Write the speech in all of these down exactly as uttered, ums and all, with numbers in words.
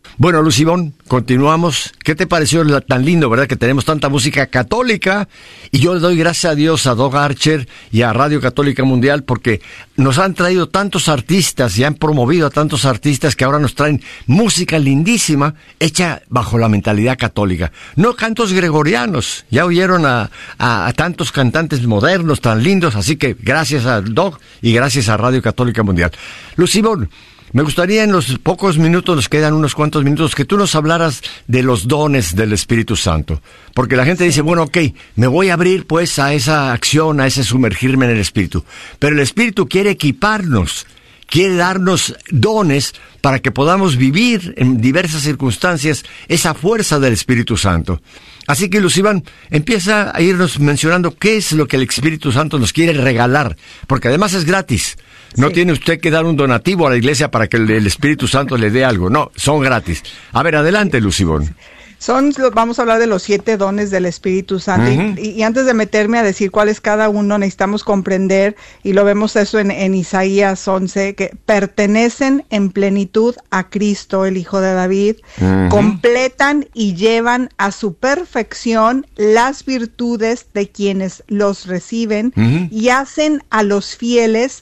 Bueno, Lucibón, continuamos. ¿Qué te pareció la, tan lindo, verdad, que tenemos tanta música católica? Y yo le doy gracias a Dios, a Doug Archer y a Radio Católica Mundial, porque nos han traído tantos artistas y han promovido a tantos artistas que ahora nos traen música lindísima, hecha bajo la mentalidad católica. No cantos gregorianos. Ya oyeron a, a, a tantos cantantes modernos tan lindos, así que gracias a Doug y gracias a Radio Católica Mundial. Lucibón, me gustaría en los pocos minutos, nos quedan unos cuantos minutos, que tú nos hablaras de los dones del Espíritu Santo. Porque la gente dice, bueno, ok, me voy a abrir pues a esa acción, a ese sumergirme en el Espíritu. Pero el Espíritu quiere equiparnos, quiere darnos dones para que podamos vivir en diversas circunstancias esa fuerza del Espíritu Santo. Así que, Lucibán, empieza a irnos mencionando qué es lo que el Espíritu Santo nos quiere regalar, porque además es gratis. No sí. Tiene usted que dar un donativo a la iglesia para que el, el Espíritu Santo le dé algo. No, son gratis. A ver, adelante, Lucibón. Son, vamos a hablar de los siete dones del Espíritu Santo. Uh-huh. y, y antes de meterme a decir cuál es cada uno, necesitamos comprender, y lo vemos eso en, en Isaías once, que pertenecen en plenitud a Cristo, el Hijo de David, uh-huh. completan y llevan a su perfección las virtudes de quienes los reciben, uh-huh. y hacen a los fieles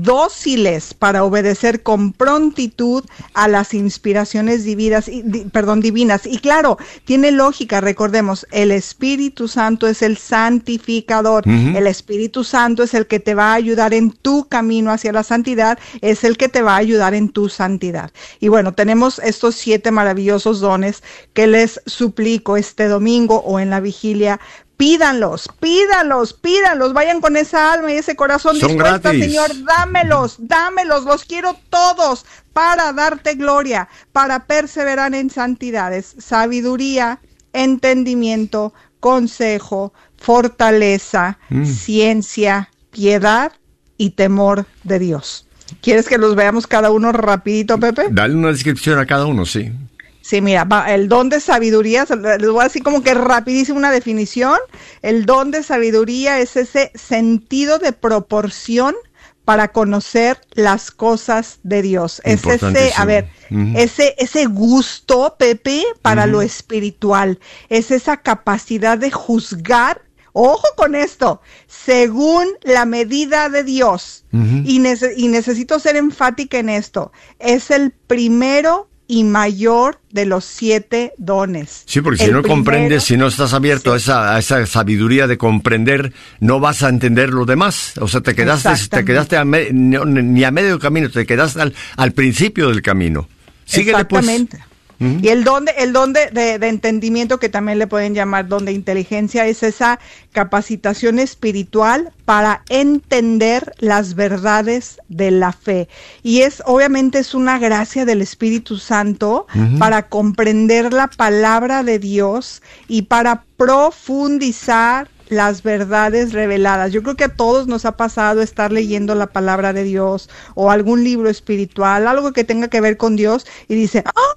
dóciles para obedecer con prontitud a las inspiraciones divinas, y, di, perdón, divinas. Y claro, tiene lógica, recordemos, el Espíritu Santo es el santificador, uh-huh. el Espíritu Santo es el que te va a ayudar en tu camino hacia la santidad, es el que te va a ayudar en tu santidad. Y bueno, tenemos estos siete maravillosos dones que les suplico este domingo o en la vigilia. Pídanlos, pídanlos, pídanlos, vayan con esa alma y ese corazón Son dispuesta, gratis. Señor, dámelos, dámelos, los quiero todos para darte gloria, para perseverar en santidades, sabiduría, entendimiento, consejo, fortaleza, mm. ciencia, piedad y temor de Dios. ¿Quieres que los veamos cada uno rapidito, Pepe? Dale una descripción a cada uno, sí. Sí, mira, el don de sabiduría, les voy a decir como que rapidísimo una definición. El don de sabiduría es ese sentido de proporción para conocer las cosas de Dios. Es ese, a ver, uh-huh. ese, ese gusto, Pepe, para uh-huh. lo espiritual. Es esa capacidad de juzgar, ojo con esto, según la medida de Dios. Uh-huh. Y, nece- y necesito ser enfática en esto. Es el primero y mayor de los siete dones. Sí, porque si el no primero, comprendes, si no estás abierto sí. a, esa, a esa sabiduría de comprender, no vas a entender lo demás. O sea, te quedaste, te quedaste a me, no, ni a medio camino, te quedaste al, al principio del camino. Síguele, exactamente. Pues. Uh-huh. Y el don, de, el don de, de, de entendimiento, que también le pueden llamar don de inteligencia, es esa capacitación espiritual para entender las verdades de la fe. Y es, obviamente, es una gracia del Espíritu Santo uh-huh. para comprender la palabra de Dios y para profundizar las verdades reveladas. Yo creo que a todos nos ha pasado estar leyendo la palabra de Dios o algún libro espiritual, algo que tenga que ver con Dios, y dice, ¡ah!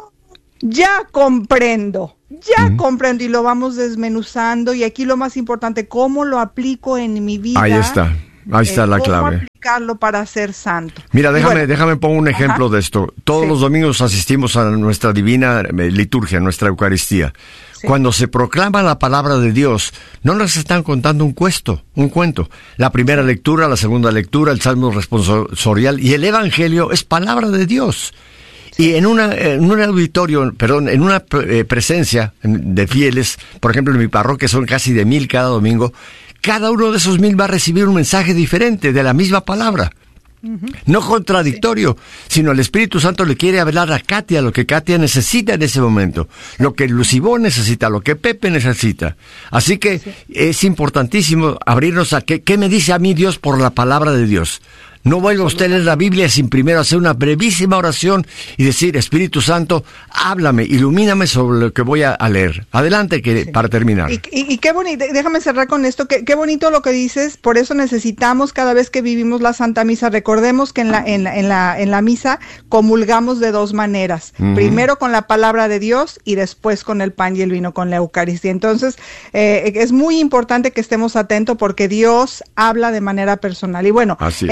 Ya comprendo, ya uh-huh. comprendo, y lo vamos desmenuzando, y aquí lo más importante, ¿cómo lo aplico en mi vida? Ahí está, ahí está eh, la clave. ¿Cómo aplicarlo para ser santo? Mira, déjame, bueno, déjame pongo un ejemplo ajá. de esto. Todos sí. los domingos asistimos a nuestra divina liturgia, nuestra Eucaristía. Sí. Cuando se proclama la palabra de Dios, no nos están contando un cuento, un cuento. La primera lectura, la segunda lectura, el salmo responsorial y el evangelio es palabra de Dios. Y en una en un auditorio, perdón, en una eh, presencia de fieles, por ejemplo en mi parroquia son casi de mil cada domingo, cada uno de esos mil va a recibir un mensaje diferente de la misma palabra. Uh-huh. No contradictorio, sí. sino el Espíritu Santo le quiere hablar a Katia lo que Katia necesita en ese momento, lo que Lucibón necesita, lo que Pepe necesita. Así que sí. es importantísimo abrirnos a qué, qué me dice a mí Dios por la palabra de Dios. No vuelva usted a leer la Biblia sin primero hacer una brevísima oración y decir, Espíritu Santo, háblame, ilumíname sobre lo que voy a, a leer. Adelante, que sí. para terminar. Y, y, y qué bonito, déjame cerrar con esto, qué, qué bonito lo que dices, por eso necesitamos cada vez que vivimos la Santa Misa, recordemos que en la, en la, en la, en la misa comulgamos de dos maneras, uh-huh. primero con la palabra de Dios y después con el pan y el vino, con la Eucaristía. Entonces, eh, es muy importante que estemos atentos porque Dios habla de manera personal. Y bueno, el tercer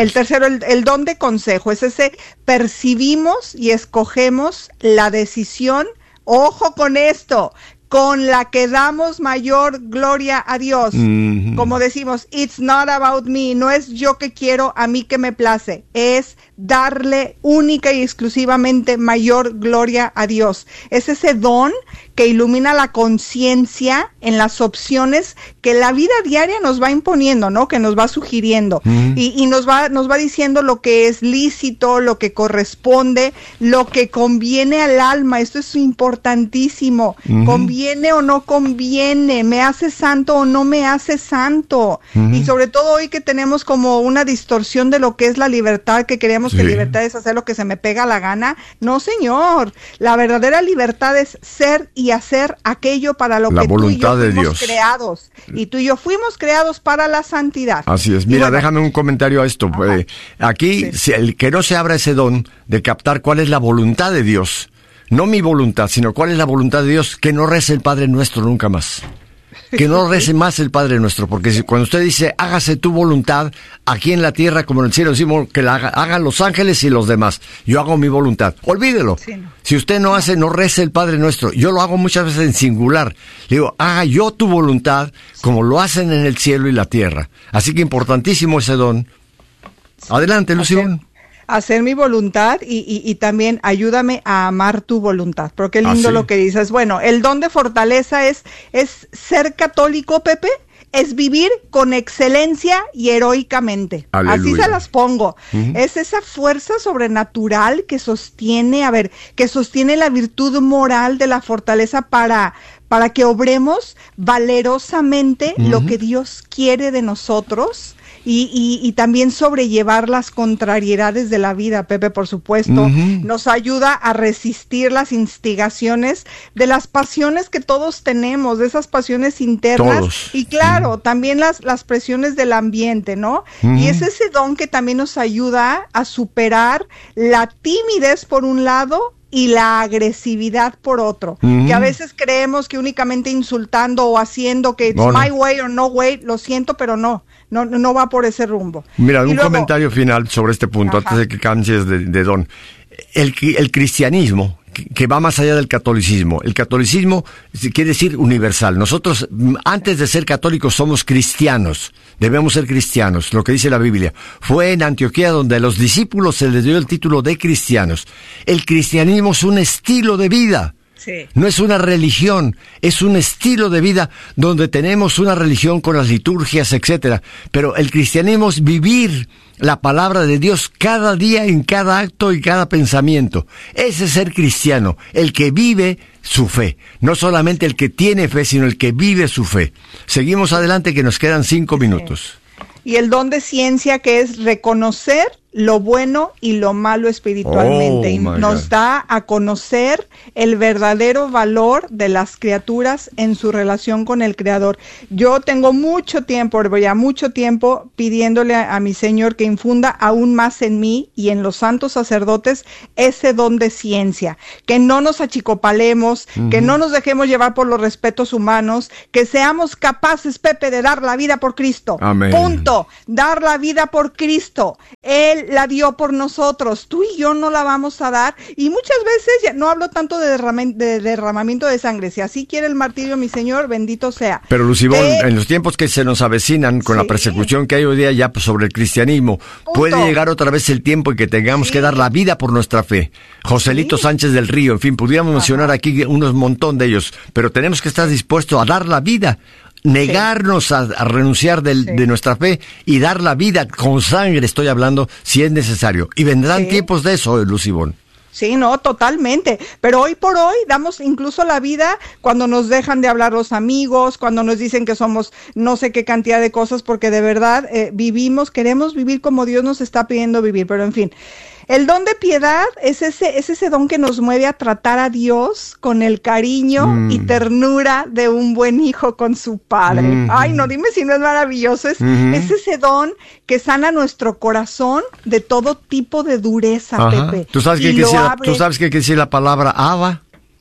pero el, el don de consejo es ese, percibimos y escogemos la decisión, ojo con esto, con la que damos mayor gloria a Dios. Mm-hmm. Como decimos, it's not about me, no es yo que quiero, a mí que me place, es darle única y exclusivamente mayor gloria a Dios. Es ese don que ilumina la conciencia en las opciones que la vida diaria nos va imponiendo, ¿no? Que nos va sugiriendo. Mm. Y, y nos va, nos va diciendo lo que es lícito, lo que corresponde, lo que conviene al alma. Esto es importantísimo. Mm-hmm. Conviene o no conviene, me hace santo o no me hace santo. Mm-hmm. Y sobre todo hoy que tenemos como una distorsión de lo que es la libertad, que creemos sí. que libertad es hacer lo que se me pega la gana. No, señor. La verdadera libertad es ser y hacer aquello para lo la que tú y yo fuimos Dios. creados. Y tú y yo fuimos creados para la santidad. Así es. Mira, bueno, déjame un comentario a esto. Eh, aquí, sí. si el que no se abra ese don de captar cuál es la voluntad de Dios, no mi voluntad, sino cuál es la voluntad de Dios, que no rece el Padre Nuestro nunca más. Que no rece más el Padre Nuestro, porque si, cuando usted dice, hágase tu voluntad, aquí en la tierra como en el cielo, decimos que la haga, hagan los ángeles y los demás. Yo hago mi voluntad. Olvídelo. Sí, no. Si usted no hace, no rece el Padre Nuestro. Yo lo hago muchas veces en singular. Le digo, haga yo tu voluntad, como lo hacen en el cielo y la tierra. Así que importantísimo ese don. Adelante, Lucibón. Hacer mi voluntad y, y, y también ayúdame a amar tu voluntad. Pero qué lindo ¿Ah, sí? lo que dices. Bueno, el don de fortaleza es, es ser católico, Pepe, es vivir con excelencia y heroicamente. Aleluya. Así se las pongo. Uh-huh. Es esa fuerza sobrenatural que sostiene, a ver, que sostiene la virtud moral de la fortaleza para, para que obremos valerosamente uh-huh. lo que Dios quiere de nosotros. Y, y, y también sobrellevar las contrariedades de la vida, Pepe, por supuesto. Uh-huh. Nos ayuda a resistir las instigaciones de las pasiones que todos tenemos, de esas pasiones internas. Todos. Y claro, uh-huh. también las, las presiones del ambiente, ¿no? Uh-huh. Y es ese don que también nos ayuda a superar la timidez por un lado y la agresividad por otro, uh-huh. que a veces creemos que únicamente insultando o haciendo que it's no, my no. way or no way, lo siento, pero no, no, no va por ese rumbo. Mira, y un luego, comentario final sobre este punto, ajá. antes de que cambies de, de don. El, el cristianismo, que, que va más allá del catolicismo, el catolicismo quiere decir universal. Nosotros, antes de ser católicos, somos cristianos. Debemos ser cristianos, lo que dice la Biblia. Fue en Antioquía donde a los discípulos se les dio el título de cristianos. El cristianismo es un estilo de vida. Sí. No es una religión, es un estilo de vida donde tenemos una religión con las liturgias, etcétera. Pero el cristianismo es vivir la palabra de Dios cada día, en cada acto y cada pensamiento. Ese es ser cristiano, el que vive su fe. No solamente el que tiene fe, sino el que vive su fe. Seguimos adelante, que nos quedan cinco minutos. Y el don de ciencia, que es reconocer lo bueno y lo malo espiritualmente, oh, y nos God. da a conocer el verdadero valor de las criaturas en su relación con el Creador. Yo tengo mucho tiempo, ya mucho tiempo, pidiéndole a, a mi Señor que infunda aún más en mí y en los santos sacerdotes ese don de ciencia, que no nos achicopalemos, uh-huh. que no nos dejemos llevar por los respetos humanos, que seamos capaces, Pepe, de dar la vida por Cristo. Amén. Punto. Dar la vida por Cristo. Él la dio por nosotros, tú y yo no la vamos a dar, y muchas veces, ya no hablo tanto de, derram- de derramamiento de sangre, si así quiere el martirio, mi Señor, bendito sea. Pero Lucibón, eh, en los tiempos que se nos avecinan, con sí. la persecución que hay hoy día ya sobre el cristianismo, Punto. puede llegar otra vez el tiempo en que tengamos sí. que dar la vida por nuestra fe. Joselito sí. Sánchez del Río, en fin, pudiéramos Ajá. mencionar aquí unos montón de ellos, pero tenemos que estar dispuestos a dar la vida, negarnos sí. a, a renunciar del, sí. de nuestra fe y dar la vida con sangre, estoy hablando, si es necesario. Y vendrán sí. tiempos de eso, Lucibón. Sí, no, totalmente. Pero hoy por hoy damos incluso la vida cuando nos dejan de hablar los amigos, cuando nos dicen que somos no sé qué cantidad de cosas, porque de verdad eh, vivimos, queremos vivir como Dios nos está pidiendo vivir. Pero en fin, el don de piedad es ese, es ese don que nos mueve a tratar a Dios con el cariño mm. y ternura de un buen hijo con su padre. Mm. Ay, no, dime si no es maravilloso. Es, mm. es ese don que sana nuestro corazón de todo tipo de dureza, Ajá. Pepe. ¿Tú sabes qué quiere decir, ¿tú sabes qué quiere decir la palabra Abba?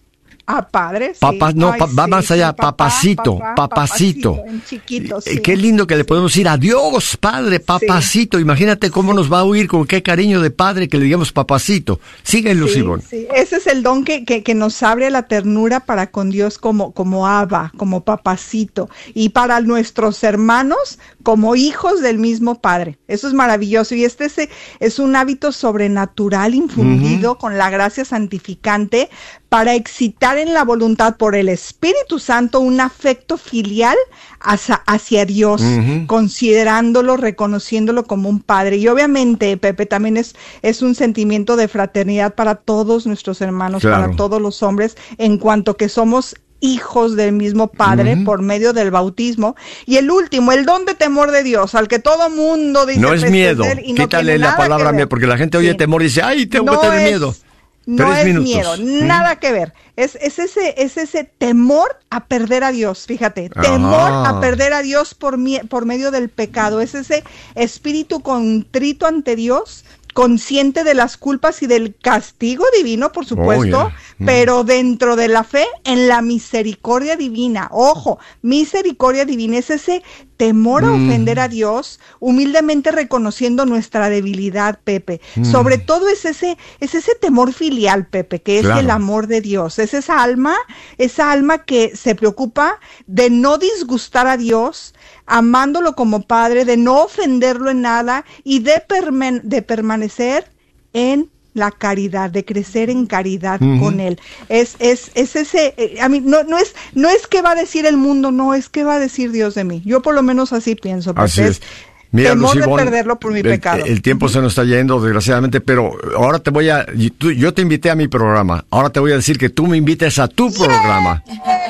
Ah, padre, sí. Papá, no, Ay, pa, va sí, más allá, sí, papá, papacito, papá, papacito. papacito, en chiquito, sí. Qué lindo que le podemos decir adiós, padre, papacito. Sí. Imagínate cómo sí. nos va a oír, con qué cariño de padre que le digamos papacito. Síguenlo, sí, Simón. Sí. Ese es el don que, que, que nos abre la ternura para con Dios como, como Abba, como papacito. Y para nuestros hermanos como hijos del mismo Padre. Eso es maravilloso. Y este es, es un hábito sobrenatural infundido uh-huh. con la gracia santificante para excitar en la voluntad por el Espíritu Santo un afecto filial hacia, hacia Dios, uh-huh. considerándolo, reconociéndolo como un Padre. Y obviamente, Pepe, también es, es un sentimiento de fraternidad para todos nuestros hermanos, claro. para todos los hombres, en cuanto que somos hijos del mismo Padre uh-huh. por medio del bautismo. Y el último, el don de temor de Dios, al que todo mundo dice no es miedo, y no quítale la palabra mía, porque la gente oye sí. temor y dice, ay, tengo no que tener es, miedo. No Tres es minutos. miedo, ¿Mm? nada que ver. Es, es, ese, es ese temor a perder a Dios, fíjate, temor Ajá. a perder a Dios por, mi, por medio del pecado. Es ese espíritu contrito ante Dios, consciente de las culpas y del castigo divino, por supuesto, oh, yeah. mm. pero dentro de la fe en la misericordia divina. Ojo, misericordia divina es ese temor a mm. ofender a Dios, humildemente reconociendo nuestra debilidad, Pepe. Mm. Sobre todo es ese, es ese temor filial, Pepe, que es claro. el amor de Dios. Es esa alma, esa alma que se preocupa de no disgustar a Dios, amándolo como Padre, de no ofenderlo en nada y de, perman- de permanecer en la caridad, de crecer en caridad uh-huh. con Él. Es, es, es ese, eh, a mí, no, no es, no es que va a decir el mundo, no, es que va a decir Dios de mí. Yo por lo menos así pienso. Así es. Mira, temor Lucibón, de perderlo por mi el, pecado. El tiempo uh-huh. se nos está yendo, desgraciadamente, pero ahora te voy a... Tú, yo te invité a mi programa, ahora te voy a decir que tú me invites a tu programa,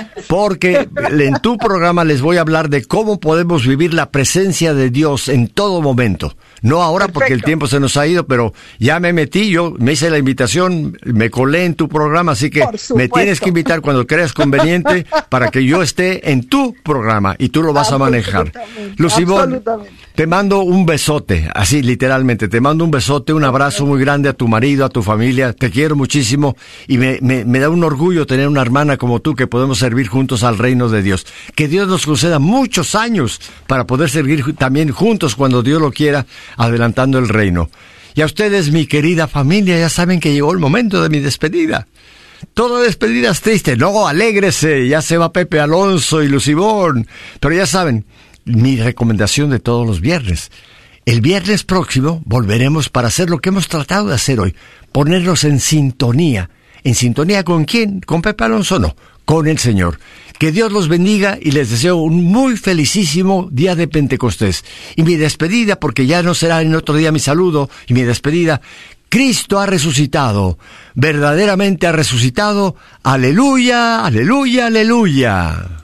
porque en tu programa les voy a hablar de cómo podemos vivir la presencia de Dios en todo momento. No ahora Perfecto. Porque el tiempo se nos ha ido, pero ya me metí, yo me hice la invitación, me colé en tu programa, así que me tienes que invitar cuando creas conveniente para que yo esté en tu programa y tú lo vas a manejar. Lucibón, te mando un besote, así literalmente, te mando un besote, un abrazo muy grande a tu marido, a tu familia, te quiero muchísimo y me, me, me da un orgullo tener una hermana como tú que podemos servir juntos al reino de Dios. Que Dios nos conceda muchos años para poder servir también juntos cuando Dios lo quiera, adelantando el reino. Y a ustedes, mi querida familia, ya saben que llegó el momento de mi despedida. Toda despedida es triste, no, alégrese, ya se va Pepe Alonso y Lucibón, pero ya saben, mi recomendación de todos los viernes. El viernes próximo volveremos para hacer lo que hemos tratado de hacer hoy, ponernos en sintonía. ¿En sintonía con quién? ¿Con Pepe Alonso? No, con el Señor. Que Dios los bendiga y les deseo un muy felicísimo día de Pentecostés. Y mi despedida, porque ya no será en otro día mi saludo, y mi despedida, Cristo ha resucitado, verdaderamente ha resucitado. Aleluya, aleluya, aleluya.